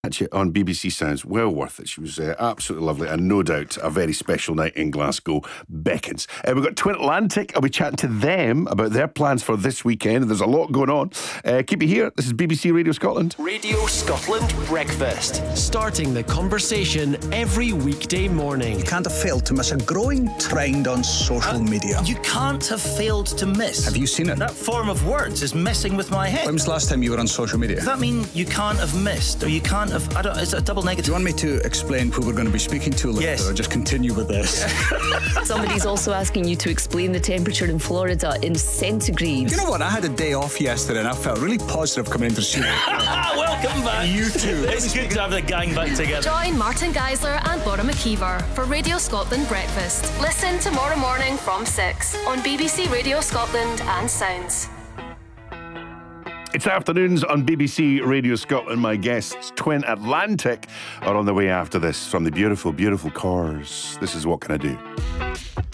Actually, on BBC Sounds, well worth it. She was absolutely lovely, and no doubt a very special night in Glasgow beckons. We've got Twin Atlantic. I'll be chatting to them about their plans for this weekend. There's a lot going on. Keep it here. This is BBC Radio Scotland. Radio Scotland Breakfast. Starting the conversation every weekday morning. You can't have failed to miss a growing trend on social media. You can't have failed to miss. Have you seen it? That form of words is messing with my head. When was the last time you were on social media? Does that mean you can't have missed, or you can't have... is it a double negative? Do you want me to explain who we're going to be speaking to later, Yes. or just continue with this? Somebody's also asking you to explain the temperature in Florida in centigrade. You know what? I had a day off yesterday and I felt really positive coming into the studio. Welcome back. You too. It's good to have the gang back together. Join Martin Geisler and Bora McKeever for Radio Scotland Breakfast. Listen tomorrow morning from 6 on BBC Radio Scotland and Sounds. It's afternoons on BBC Radio Scotland. My guests, Twin Atlantic, are on the way after this from the beautiful, beautiful Cors. This is What Can I Do?